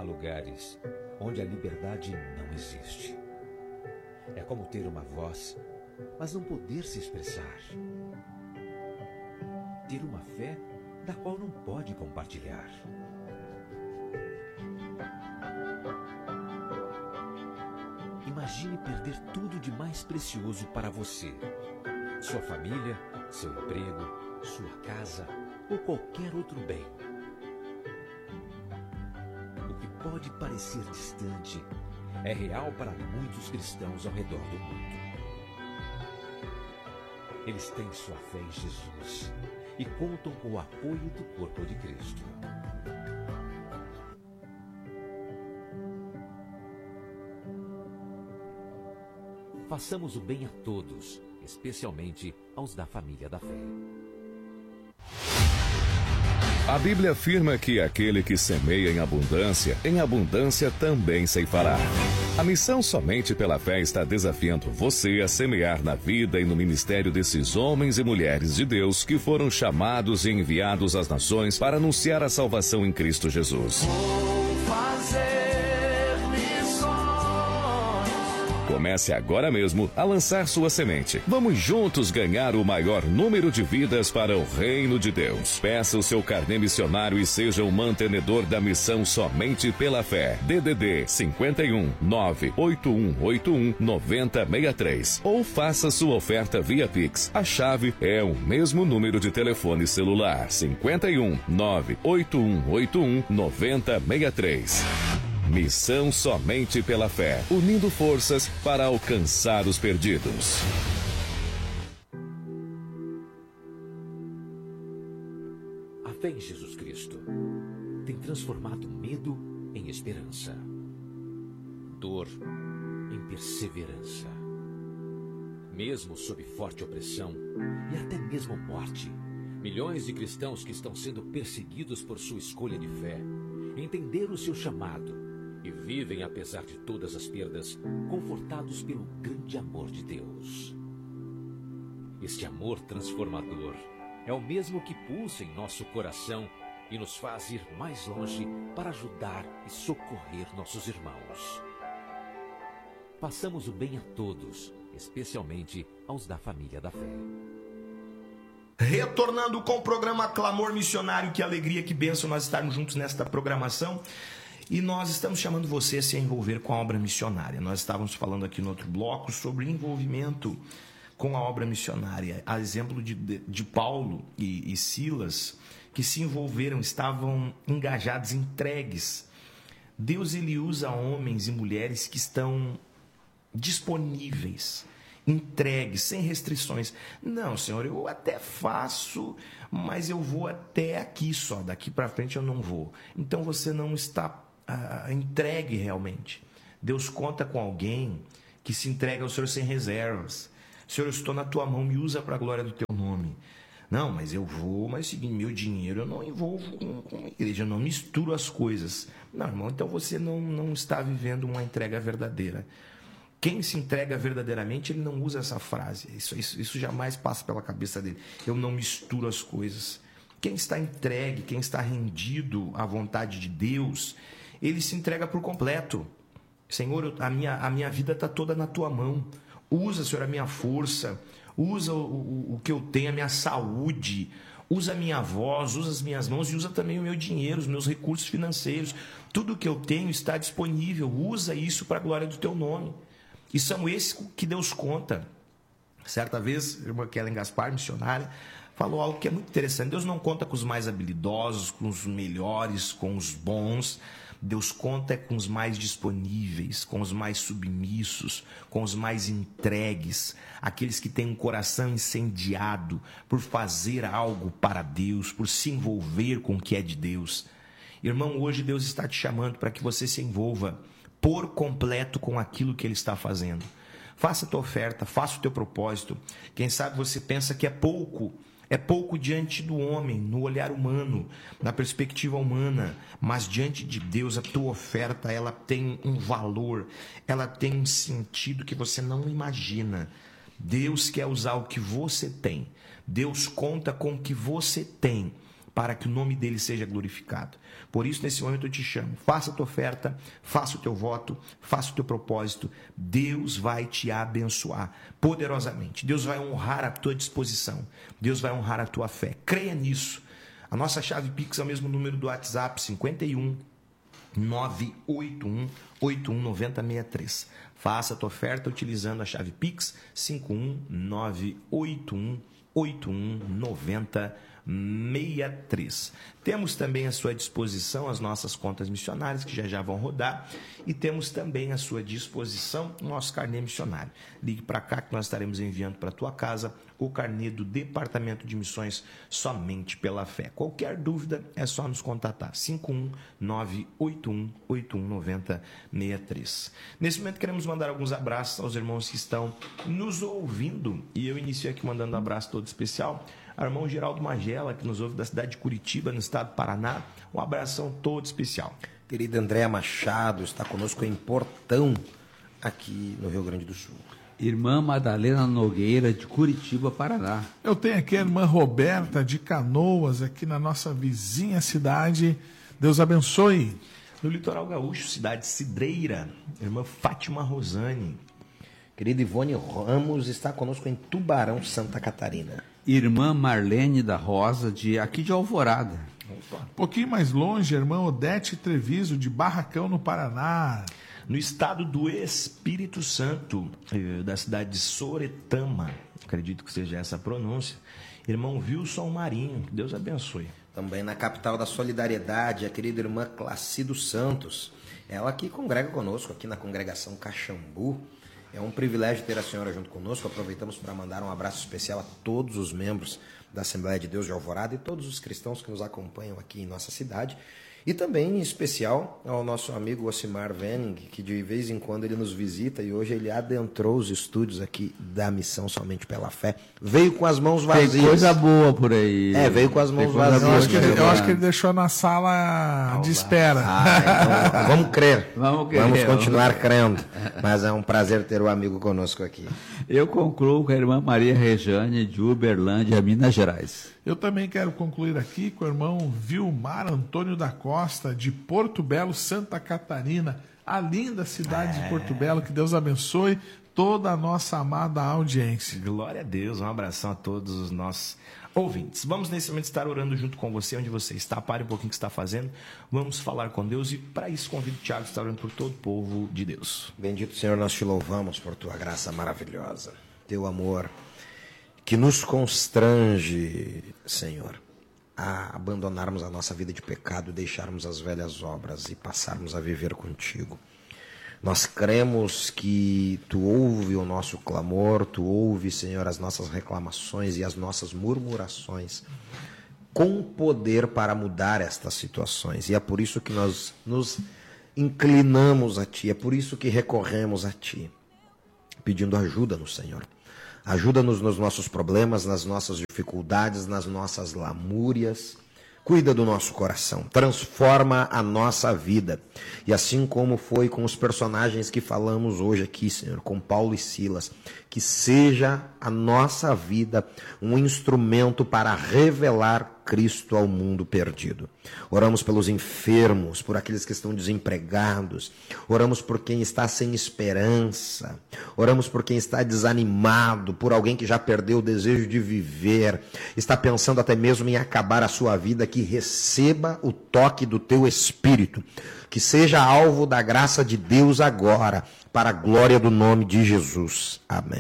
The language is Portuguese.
Há lugares onde a liberdade não existe. É como ter uma voz, mas não poder se expressar. Ter uma fé da qual não pode compartilhar. Imagine perder tudo de mais precioso para você. Sua família, seu emprego, sua casa ou qualquer outro bem. O que pode parecer distante é real para muitos cristãos ao redor do mundo. Eles têm sua fé em Jesus e contam com o apoio do corpo de Cristo. Façamos o bem a todos, especialmente aos da família da fé. A Bíblia afirma que aquele que semeia em abundância também ceifará. A missão Somente pela Fé está desafiando você a semear na vida e no ministério desses homens e mulheres de Deus que foram chamados e enviados às nações para anunciar a salvação em Cristo Jesus. Comece agora mesmo a lançar sua semente. Vamos juntos ganhar o maior número de vidas para o reino de Deus. Peça o seu carnê missionário e seja o mantenedor da missão Somente pela Fé. DDD 51 98181 9063. Ou faça sua oferta via Pix. A chave é o mesmo número de telefone celular. 51 98181 9063. Missão Somente pela Fé, unindo forças para alcançar os perdidos. A fé em Jesus Cristo tem transformado medo em esperança, dor em perseverança. Mesmo sob forte opressão e até mesmo morte, milhões de cristãos que estão sendo perseguidos por sua escolha de fé entenderam o seu chamado e vivem, apesar de todas as perdas, confortados pelo grande amor de Deus. Este amor transformador é o mesmo que pulsa em nosso coração e nos faz ir mais longe para ajudar e socorrer nossos irmãos. Façamos o bem a todos, especialmente aos da família da fé. Retornando com o programa Clamor Missionário, que alegria, que bênção nós estarmos juntos nesta programação. E nós estamos chamando você a se envolver com a obra missionária. Nós estávamos falando aqui no outro bloco sobre envolvimento com a obra missionária. A exemplo de Paulo e Silas, que se envolveram, estavam engajados, entregues. Deus, ele usa homens e mulheres que estão disponíveis, entregues, sem restrições. Não, Senhor, eu até faço, mas eu vou até aqui só, daqui para frente eu não vou. Então você não está entregue realmente. Deus conta com alguém que se entrega ao Senhor sem reservas. Senhor, eu estou na tua mão, me usa para a glória do teu nome. Não, mas eu vou, mas é o seguinte, meu dinheiro eu não envolvo com a igreja, eu não misturo as coisas. Não, irmão, então você não está vivendo uma entrega verdadeira. Quem se entrega verdadeiramente, ele não usa essa frase. Isso jamais passa pela cabeça dele. Eu não misturo as coisas. Quem está entregue, quem está rendido à vontade de Deus, ele se entrega por completo. Senhor, a minha vida está toda na tua mão. Usa, Senhor, a minha força. Usa o que eu tenho, a minha saúde. Usa a minha voz, usa as minhas mãos e usa também o meu dinheiro, os meus recursos financeiros. Tudo que eu tenho está disponível. Usa isso para a glória do teu nome. E são esses que Deus conta. Certa vez, a irmã Kellen Gaspar, missionária, falou algo que é muito interessante. Deus não conta com os mais habilidosos, com os melhores, com os bons. Deus conta com os mais disponíveis, com os mais submissos, com os mais entregues, aqueles que têm um coração incendiado por fazer algo para Deus, por se envolver com o que é de Deus. Irmão, hoje Deus está te chamando para que você se envolva por completo com aquilo que Ele está fazendo. Faça a tua oferta, faça o teu propósito. Quem sabe você pensa que é pouco diante do homem, no olhar humano, na perspectiva humana, mas diante de Deus a tua oferta, ela tem um valor, ela tem um sentido que você não imagina. Deus quer usar o que você tem, Deus conta com o que você tem para que o nome dele seja glorificado. Por isso, nesse momento eu te chamo, faça a tua oferta, faça o teu voto, faça o teu propósito. Deus vai te abençoar poderosamente. Deus vai honrar a tua disposição. Deus vai honrar a tua fé. Creia nisso. A nossa chave Pix é o mesmo número do WhatsApp, 51 981 819063. Faça a tua oferta utilizando a chave Pix 51 981 819063. Temos também à sua disposição as nossas contas missionárias, que já vão rodar, e temos também à sua disposição o nosso carnê missionário. Ligue para cá que nós estaremos enviando para a tua casa o carnê do Departamento de Missões Somente pela Fé. Qualquer dúvida é só nos contatar, 51981819063. Nesse momento queremos mandar alguns abraços aos irmãos que estão nos ouvindo, e eu inicio aqui mandando um abraço todo especial ao irmão Geraldo Magela, que nos ouve da cidade de Curitiba, no estado do Paraná. Um abração todo especial. Querida Andréa Machado está conosco em Portão, aqui no Rio Grande do Sul. Irmã Madalena Nogueira, de Curitiba, Paraná. Eu tenho aqui a irmã Roberta, de Canoas, aqui na nossa vizinha cidade. Deus abençoe. No litoral gaúcho, cidade Cidreira, irmã Fátima Rosane. Querida Ivone Ramos está conosco em Tubarão, Santa Catarina. Irmã Marlene da Rosa, aqui de Alvorada. Um pouquinho mais longe, a irmã Odete Treviso, de Barracão, no Paraná. No estado do Espírito Santo, da cidade de Soretama, acredito que seja essa a pronúncia, irmão Wilson Marinho, Deus abençoe. Também na capital da Solidariedade, a querida irmã Clacido Santos, ela que congrega conosco aqui na congregação Caxambu. É um privilégio ter a senhora junto conosco. Aproveitamos para mandar um abraço especial a todos os membros da Assembleia de Deus de Alvorada e todos os cristãos que nos acompanham aqui em nossa cidade. E também, em especial, ao nosso amigo Osimar Venning, que de vez em quando ele nos visita e hoje ele adentrou os estúdios aqui da Missão Somente pela Fé. Veio com as mãos vazias. Tem coisa boa por aí. Veio com as mãos vazias. Eu acho que ele deixou na sala de espera. Então, vamos crer. Vamos continuar crendo. Mas é um prazer ter o amigo conosco aqui. Eu concluo com a irmã Maria Rejane, de Uberlândia, Minas Gerais. Eu também quero concluir aqui com o irmão Vilmar Antônio da Costa, de Porto Belo, Santa Catarina, a linda cidade de Porto Belo. Que Deus abençoe toda a nossa amada audiência. Glória a Deus, um abração a todos os nossos ouvintes. Vamos nesse momento estar orando junto com você, onde você está. Pare um pouquinho o que está fazendo. Vamos falar com Deus e para isso convido o Tiago a estar orando por todo o povo de Deus. Bendito Senhor, nós te louvamos por tua graça maravilhosa, teu amor que nos constrange, Senhor, a abandonarmos a nossa vida de pecado, deixarmos as velhas obras e passarmos a viver contigo. Nós cremos que tu ouve o nosso clamor, tu ouve, Senhor, as nossas reclamações e as nossas murmurações, com poder para mudar estas situações. E é por isso que nós nos inclinamos a ti, é por isso que recorremos a ti, pedindo ajuda no Senhor. Ajuda-nos nos nossos problemas, nas nossas dificuldades, nas nossas lamúrias. Cuida do nosso coração, transforma a nossa vida. E assim como foi com os personagens que falamos hoje aqui, Senhor, com Paulo e Silas, que seja a nossa vida um instrumento para revelar Cristo ao mundo perdido. Oramos pelos enfermos, por aqueles que estão desempregados, oramos por quem está sem esperança, oramos por quem está desanimado, por alguém que já perdeu o desejo de viver, está pensando até mesmo em acabar a sua vida, que receba o toque do teu Espírito, que seja alvo da graça de Deus agora, para a glória do nome de Jesus. Amém.